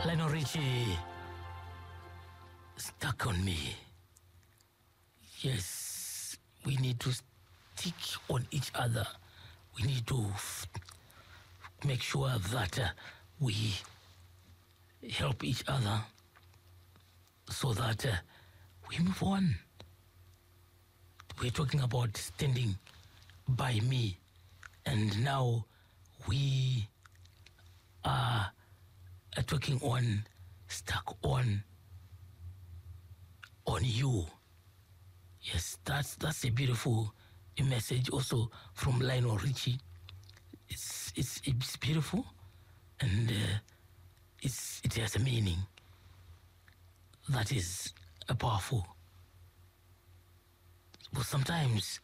Lionel Richie, stuck on me. Yes, we need to stick on each other. We need to make sure that we help each other so that we move on. We're talking about standing by me, and now we are talking on stuck on you. Yes, that's a beautiful message also from Lionel Richie. It's beautiful, and it has a meaning that is powerful. But sometimes